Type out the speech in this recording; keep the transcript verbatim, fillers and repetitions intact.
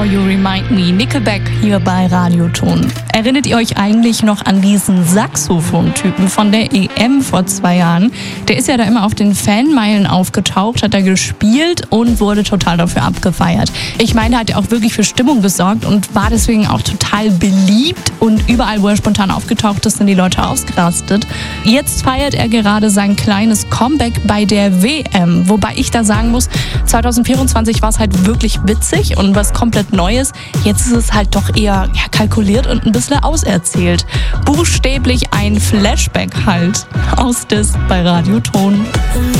How You Remind Me, Nickelback hier bei Radioton. Erinnert ihr euch eigentlich noch an diesen Saxophon-Typen von der E M vor zwei Jahren? Der ist ja da immer auf den Fanmeilen aufgetaucht, hat da gespielt und wurde total dafür abgefeiert. Ich meine, hat er auch wirklich für Stimmung gesorgt und war deswegen auch total beliebt. Und überall, wo er spontan aufgetaucht ist, sind die Leute ausgerastet. Jetzt feiert er gerade sein kleines Comeback bei der W M. Wobei ich da sagen muss, zwanzig vierundzwanzig war es halt wirklich witzig und was komplett Neues. Jetzt ist es halt doch eher ja, kalkuliert und ein bisschen auserzählt. Buchstäblich ein Flashback halt. Aus Dis bei Radioton.